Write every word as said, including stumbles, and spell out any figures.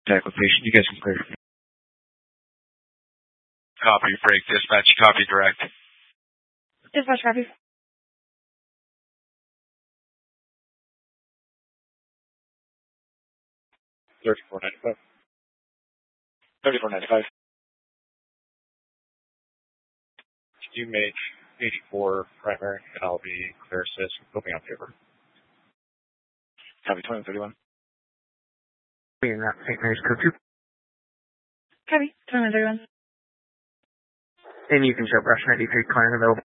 Contact location. You guys can clear. Copy, break, dispatch, copy, direct. Dispatch, copy. thirty-four ninety-five. thirty-four ninety-five. You make eighty-four primary, and I'll be clear assist, hoping on paper. Copy, twenty thirty-one. Being that Saint Mary's code two. Copy, twenty thirty-one. And you can show brush ninety-three, clear and available.